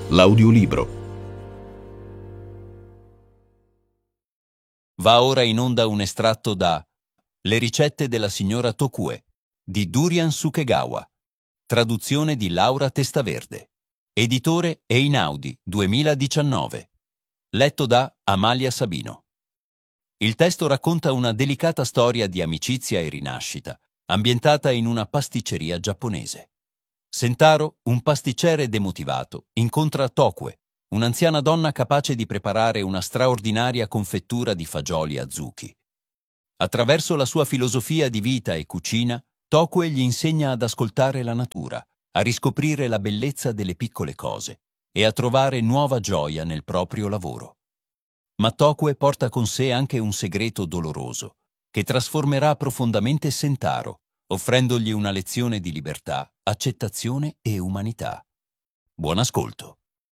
L'audiolibro. Va ora in onda un estratto da Le ricette della signora Tokue di Durian Sukegawa, traduzione di Laura Testaverde, editore Einaudi 2019, letto da Amalia Sabino. Il testo racconta una delicata storia di amicizia e rinascita, ambientata in una pasticceria giapponese. Sentaro, un pasticcere demotivato, incontra Tokue, un'anziana donna capace di preparare una straordinaria confettura di fagioli azuki. Attraverso la sua filosofia di vita e cucina, Tokue gli insegna ad ascoltare la natura, a riscoprire la bellezza delle piccole cose e a trovare nuova gioia nel proprio lavoro. Ma Tokue porta con sé anche un segreto doloroso, che trasformerà profondamente Sentaro, offrendogli una lezione di libertà, accettazione e umanità. Buon ascolto.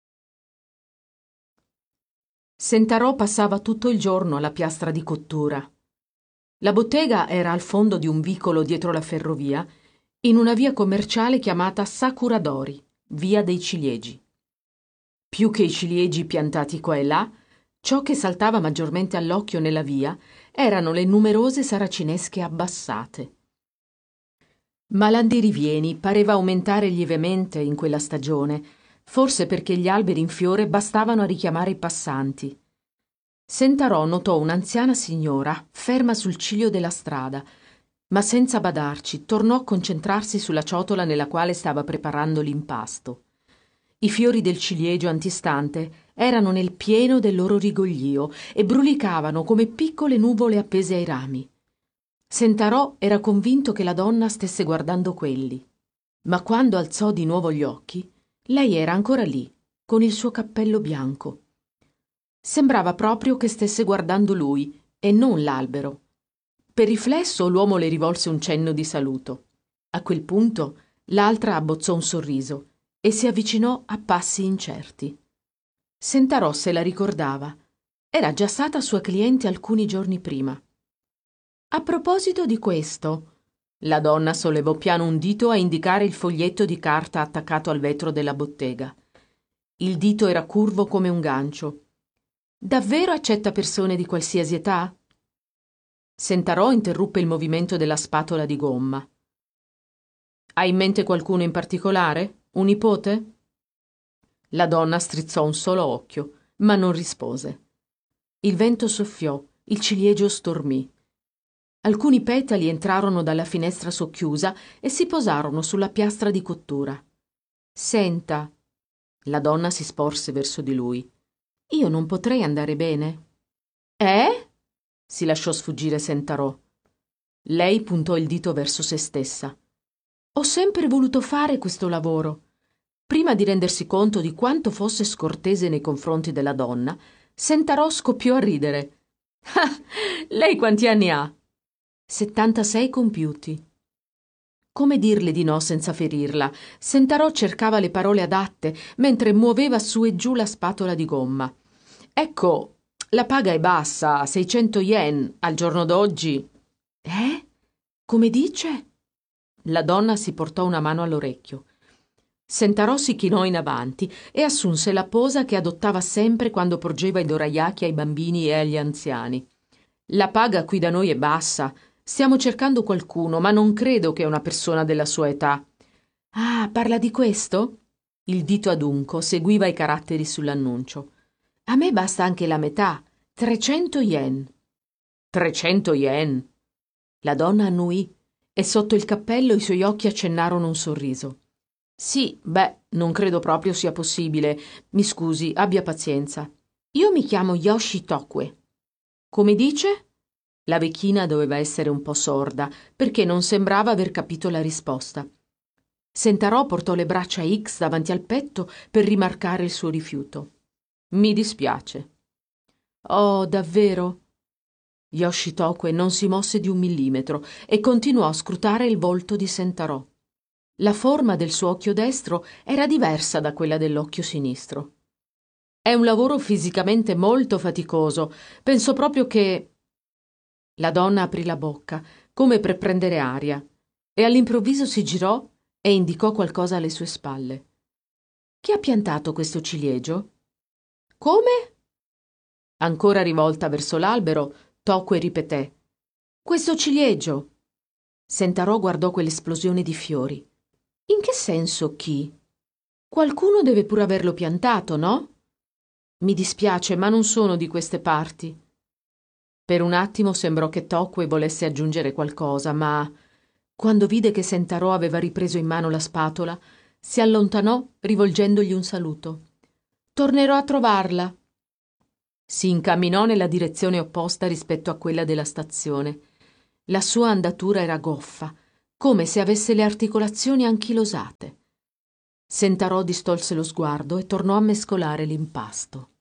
Sentarò passava tutto il giorno alla piastra di cottura. La bottega era al fondo di un vicolo dietro la ferrovia, in una via commerciale chiamata Sakuradori, via dei ciliegi. Più che i ciliegi piantati qua e là, ciò che saltava maggiormente all'occhio nella via erano le numerose saracinesche abbassate. Ma l'andirivieni pareva aumentare lievemente in quella stagione, forse perché gli alberi in fiore bastavano a richiamare i passanti. Sentarò notò un'anziana signora ferma sul ciglio della strada, ma senza badarci tornò a concentrarsi sulla ciotola nella quale stava preparando l'impasto. I fiori del ciliegio antistante erano nel pieno del loro rigoglio e brulicavano come piccole nuvole appese ai rami. Sentarò era convinto che la donna stesse guardando quelli, ma quando alzò di nuovo gli occhi, lei era ancora lì, con il suo cappello bianco. Sembrava proprio che stesse guardando lui e non l'albero. Per riflesso l'uomo le rivolse un cenno di saluto. A quel punto l'altra abbozzò un sorriso e si avvicinò a passi incerti. Sentarò se la ricordava. Era già stata sua cliente alcuni giorni prima. A proposito di questo, la donna sollevò piano un dito a indicare il foglietto di carta attaccato al vetro della bottega. Il dito era curvo come un gancio. Davvero accetta persone di qualsiasi età? Sentarò interruppe il movimento della spatola di gomma. Hai in mente qualcuno in particolare? Un nipote? La donna strizzò un solo occhio, ma non rispose. Il vento soffiò, il ciliegio stormì. Alcuni petali entrarono dalla finestra socchiusa e si posarono sulla piastra di cottura. Senta. La donna si sporse verso di lui. Io non potrei andare bene. Eh? Si lasciò sfuggire Sentarò. Lei puntò il dito verso se stessa. Ho sempre voluto fare questo lavoro. Prima di rendersi conto di quanto fosse scortese nei confronti della donna, Sentarò scoppiò a ridere. Ah, lei quanti anni ha? 76 compiuti. Come dirle di no senza ferirla? Sentarò cercava le parole adatte mentre muoveva su e giù la spatola di gomma. Ecco, la paga è bassa, 600 yen al giorno d'oggi. Come dice? La donna si portò una mano all'orecchio. Sentarò si chinò in avanti e assunse la posa che adottava sempre quando porgeva i dorayaki ai bambini e agli anziani. La paga qui da noi è bassa. Stiamo cercando qualcuno, ma non credo che una persona della sua età. Ah, parla di questo? Il dito adunco seguiva i caratteri sull'annuncio. A me basta anche la metà, 300 yen. 300 yen? La donna annuì e sotto il cappello i suoi occhi accennarono un sorriso. Sì, non credo proprio sia possibile. Mi scusi, abbia pazienza. Io mi chiamo Yoshi Tokue. Come dice? La vecchina doveva essere un po' sorda, perché non sembrava aver capito la risposta. Sentarò portò le braccia X davanti al petto per rimarcare il suo rifiuto. Mi dispiace. Oh, davvero? Yoshitokue non si mosse di un millimetro e continuò a scrutare il volto di Sentarò. La forma del suo occhio destro era diversa da quella dell'occhio sinistro. È un lavoro fisicamente molto faticoso. Penso proprio che... La donna aprì la bocca, come per prendere aria, e all'improvviso si girò e indicò qualcosa alle sue spalle. Chi ha piantato questo ciliegio? Come? Ancora rivolta verso l'albero, Tokue ripeté: questo ciliegio. Sentarò guardò quell'esplosione di fiori. In che senso chi? Qualcuno deve pur averlo piantato, no? Mi dispiace, ma non sono di queste parti. Per un attimo sembrò che Tokue volesse aggiungere qualcosa, ma quando vide che Sentarò aveva ripreso in mano la spatola, si allontanò rivolgendogli un saluto. Tornerò a trovarla. Si incamminò nella direzione opposta rispetto a quella della stazione. La sua andatura era goffa, come se avesse le articolazioni anchilosate. Sentarò distolse lo sguardo e tornò a mescolare l'impasto.